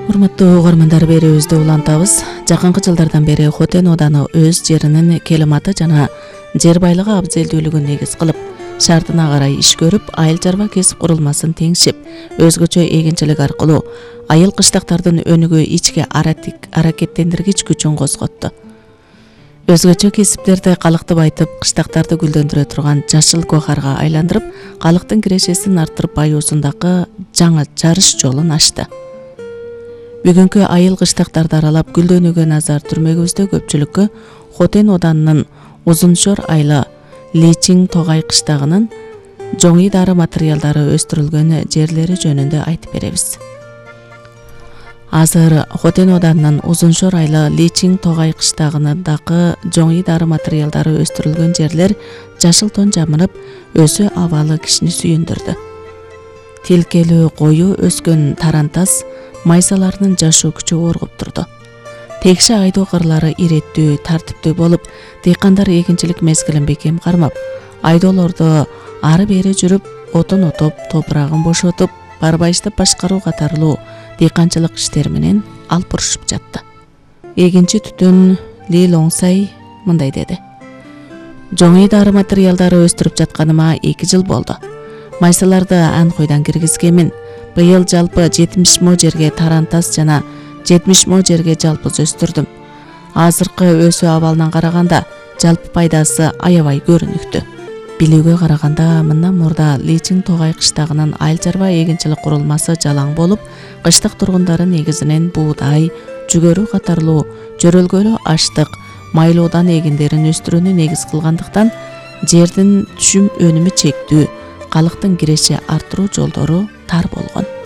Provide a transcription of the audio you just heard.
Урматтуу угармандар, берүүбүздү улантабыз. Жакынкы жылдардан бери Хотен ооданы өз жеринин климаты жана жер байлыгы абзелдүүлүгүн негиз кылып, шартына карай иш көрүп, айыл чарба кесип курулмасын теңшип, өзгөчө эгинчилик аркылуу айыл кыштактардын өнүгүү ички аракеттендиргич күчүн козготту. Өзгөчө кесиптерди калыкты байтып, кыштактарды гүлдөндүрө турган жашыл гохарга айландырып, калыктын кирешесин арттырып, баюусундагы жаңы жарыш жолун ачты. Бүгүнкү айыл кыштактарды аралап гүлдөнүүгө назар түрмөгүбүздө көпчүлүккө Хотен оодарынын Узуншор айла Личин Тогай кыштагынын жоңий дары материалдары өстүрүлгөн жерлери жөнүндө айтып беребиз. Азыр Хотен оодарынын Узуншор айла Личин Тогай кыштагынындагы жоңий дары материалдары өстүрүлгөн жерлер жашыл тон жамырып, өсүү абалы кишини сүйүндүрдү. Тилкелүү кою өскөн тарантас майсаларынын жашоо күчү оргуп турду. Текши айдоо кырлары иреттүү, тартиптүү болуп, дыйкандар эгинчилик мезгилин бекем кармап, айдоолорду ары бери жүрүп, отун отоп, топурагын бошотуп, барбайыштап башкаруу катарлуу дыйканчылык иштери менен алпурушуп жатты. Эгинчи түтүн Ли Лоңсай мындай деди: "Жоңий дары материалдары өстүрүп жатканыма 2 жыл болду. Майсаларды анкойдан киргизгемин. Быйыл жалпы 70 мо жерге тарантас жана 70 мо жерге жалпыз өстүрдүм. Азыркы өсүү абалынан караганда жалпы пайдасы аябай көрүнүктүү. Билүүгө караганда мындан мурда Личин Тогай кыштагынын айыл чарба эгинчилик курулмасы жалаң болуп, кыштак тургундары негизинен буудай, жүгөрү катарлуу жөрөлгөлүү аштык, майлуудан эгиндерин өстүрүүнү негиз кылгандыктан жердин түшүм өнүмү чектүү, калыктын киреше арттыруу жолдору тар болгон.